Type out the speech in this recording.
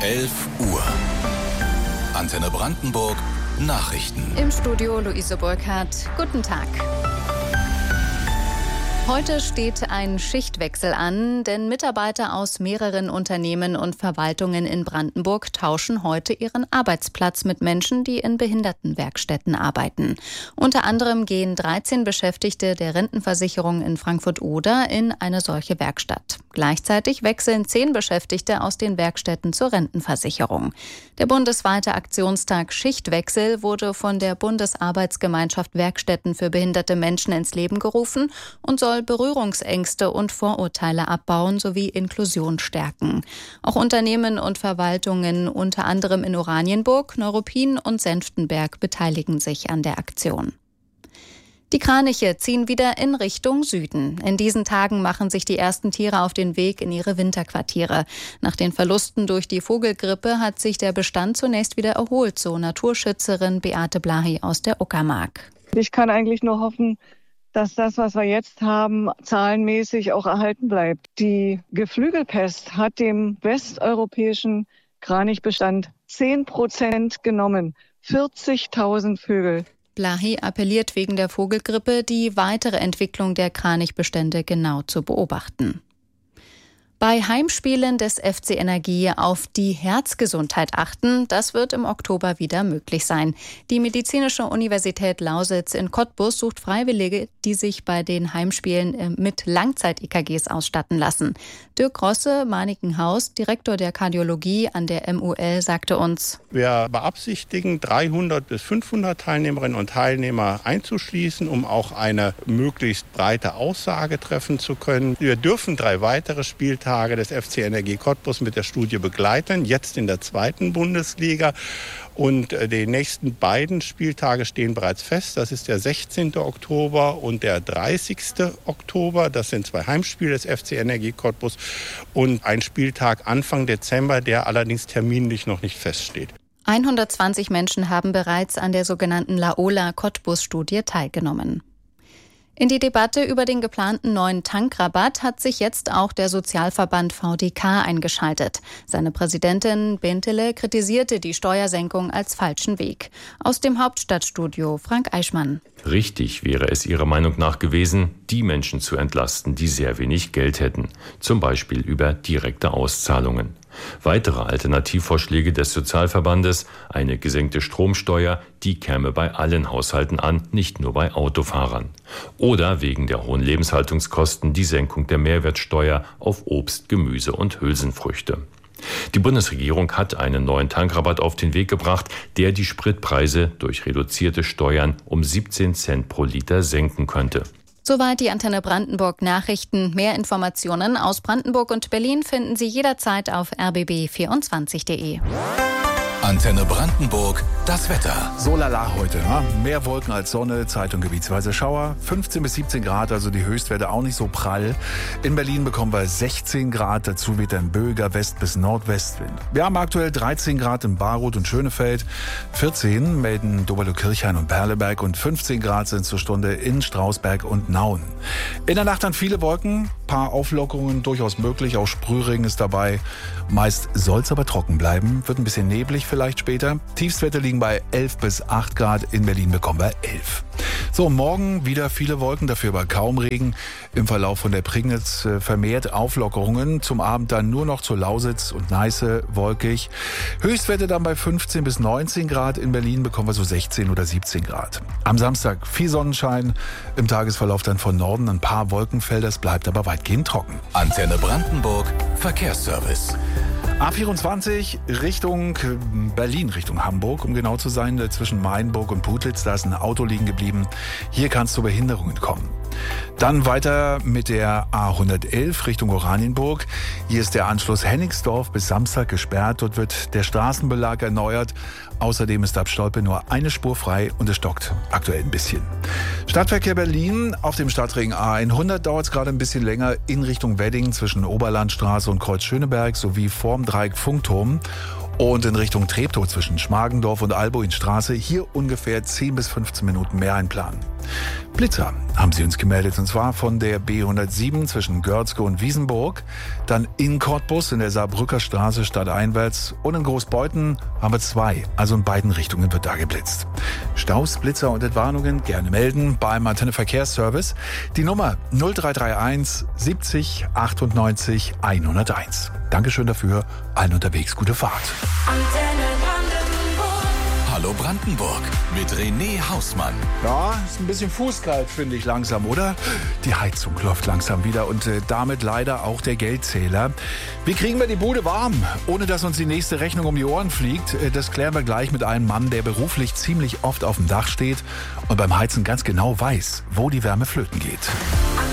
11 Uhr. Antenne Brandenburg Nachrichten. Im Studio Luise Burkhardt. Guten Tag. Heute steht ein Schichtwechsel an, denn Mitarbeiter aus mehreren Unternehmen und Verwaltungen in Brandenburg tauschen heute ihren Arbeitsplatz mit Menschen, die in Behindertenwerkstätten arbeiten. Unter anderem gehen 13 Beschäftigte der Rentenversicherung in Frankfurt-Oder in eine solche Werkstatt. Gleichzeitig wechseln 10 Beschäftigte aus den Werkstätten zur Rentenversicherung. Der bundesweite Aktionstag Schichtwechsel wurde von der Bundesarbeitsgemeinschaft Werkstätten für behinderte Menschen ins Leben gerufen und soll Berührungsängste und Vorurteile abbauen sowie Inklusion stärken. Auch Unternehmen und Verwaltungen, unter anderem in Oranienburg, Neuruppin und Senftenberg, beteiligen sich an der Aktion. Die Kraniche ziehen wieder in Richtung Süden. In diesen Tagen machen sich die ersten Tiere auf den Weg in ihre Winterquartiere. Nach den Verlusten durch die Vogelgrippe hat sich der Bestand zunächst wieder erholt, so Naturschützerin Beate Blahy aus der Uckermark. Ich kann eigentlich nur hoffen, dass das, was wir jetzt haben, zahlenmäßig auch erhalten bleibt. Die Geflügelpest hat dem westeuropäischen Kranichbestand 10% genommen. 40.000 Vögel. Blahy appelliert wegen der Vogelgrippe, die weitere Entwicklung der Kranichbestände genau zu beobachten. Bei Heimspielen des FC Energie auf die Herzgesundheit achten, das wird im Oktober wieder möglich sein. Die Medizinische Universität Lausitz in Cottbus sucht Freiwillige, die sich bei den Heimspielen mit Langzeit-EKGs ausstatten lassen. Dirk Rosse, Manikenhaus, Direktor der Kardiologie an der MUL, sagte uns: Wir beabsichtigen, 300 bis 500 Teilnehmerinnen und Teilnehmer einzuschließen, um auch eine möglichst breite Aussage treffen zu können. Wir dürfen 3 weitere Spieltage des FC Energie Cottbus mit der Studie begleiten, jetzt in der 2. Bundesliga. Und die nächsten beiden Spieltage stehen bereits fest. Das ist der 16. Oktober und der 30. Oktober. Das sind 2 Heimspiele des FC Energie Cottbus und ein Spieltag Anfang Dezember, der allerdings terminlich noch nicht feststeht. 120 Menschen haben bereits an der sogenannten Laola-Cottbus-Studie teilgenommen. In die Debatte über den geplanten neuen Tankrabatt hat sich jetzt auch der Sozialverband VDK eingeschaltet. Seine Präsidentin Bentele kritisierte die Steuersenkung als falschen Weg. Aus dem Hauptstadtstudio Frank Eichmann. Richtig wäre es ihrer Meinung nach gewesen, die Menschen zu entlasten, die sehr wenig Geld hätten. Zum Beispiel über direkte Auszahlungen. Weitere Alternativvorschläge des Sozialverbandes, eine gesenkte Stromsteuer, die käme bei allen Haushalten an, nicht nur bei Autofahrern. Oder wegen der hohen Lebenshaltungskosten die Senkung der Mehrwertsteuer auf Obst, Gemüse und Hülsenfrüchte. Die Bundesregierung hat einen neuen Tankrabatt auf den Weg gebracht, der die Spritpreise durch reduzierte Steuern um 17 Cent pro Liter senken könnte. Soweit die Antenne Brandenburg Nachrichten. Mehr Informationen aus Brandenburg und Berlin finden Sie jederzeit auf rbb24.de. Antenne Brandenburg, das Wetter. So lala heute. Ne? Mehr Wolken als Sonne, Zeit- und gebietsweise Schauer. 15 bis 17 Grad, also die Höchstwerte auch nicht so prall. In Berlin bekommen wir 16 Grad, dazu weht ein böiger West- bis Nordwestwind. Wir haben aktuell 13 Grad in Baruth und Schönefeld, 14 melden Doberlo-Kirchhain und Perleberg und 15 Grad sind zur Stunde in Strausberg und Nauen. In der Nacht dann viele Wolken, paar Auflockerungen durchaus möglich, auch Sprühregen ist dabei. Meist soll es aber trocken bleiben, wird ein bisschen neblig vielleicht später. Tiefstwerte liegen bei 11 bis 8 Grad, in Berlin bekommen wir 11. So, morgen wieder viele Wolken, dafür aber kaum Regen. Im Verlauf von der Prignitz vermehrt Auflockerungen. Zum Abend dann nur noch zur Lausitz und Neiße wolkig. Höchstwerte dann bei 15 bis 19 Grad. In Berlin bekommen wir so 16 oder 17 Grad. Am Samstag viel Sonnenschein. Im Tagesverlauf dann von Norden ein paar Wolkenfelder. Es bleibt aber weitgehend trocken. Antenne Brandenburg, Verkehrsservice. A24 Richtung Berlin, Richtung Hamburg, um genau zu sein, zwischen Mainburg und Putlitz, da ist ein Auto liegen geblieben. Hier kann es zu Behinderungen kommen. Dann weiter mit der A111 Richtung Oranienburg. Hier ist der Anschluss Hennigsdorf bis Samstag gesperrt. Dort wird der Straßenbelag erneuert. Außerdem ist ab Stolpe nur eine Spur frei und es stockt aktuell ein bisschen. Stadtverkehr Berlin. Auf dem Stadtring A100 dauert es gerade ein bisschen länger in Richtung Wedding zwischen Oberlandstraße und Kreuz Schöneberg sowie vorm Dreieck Funkturm. Und in Richtung Treptow zwischen Schmargendorf und Alboinstraße hier ungefähr 10 bis 15 Minuten mehr einplanen. Blitzer haben sie uns gemeldet, und zwar von der B107 zwischen Görzke und Wiesenburg, dann in Cottbus in der Saarbrücker Straße stadteinwärts und in Großbeuthen haben wir 2, also in beiden Richtungen wird da geblitzt. Staus, Blitzer und Entwarnungen gerne melden beim Antenne Verkehrsservice. Die Nummer 0331 70 98 101. Dankeschön dafür, allen unterwegs gute Fahrt. Hallo Brandenburg mit René Hausmann. Ja, ist ein bisschen fußkalt, finde ich langsam, oder? Die Heizung läuft langsam wieder und damit leider auch der Geldzähler. Wie kriegen wir die Bude warm, ohne dass uns die nächste Rechnung um die Ohren fliegt? Das klären wir gleich mit einem Mann, der beruflich ziemlich oft auf dem Dach steht und beim Heizen ganz genau weiß, wo die Wärme flöten geht.